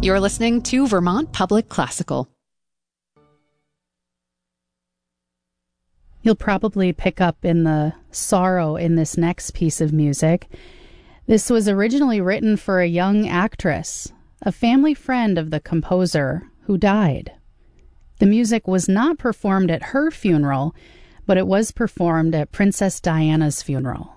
You're listening to Vermont Public Classical. You'll probably pick up in the sorrow in this next piece of music. This was originally written for a young actress, a family friend of the composer, who died. The music was not performed at her funeral, but it was performed at Princess Diana's funeral.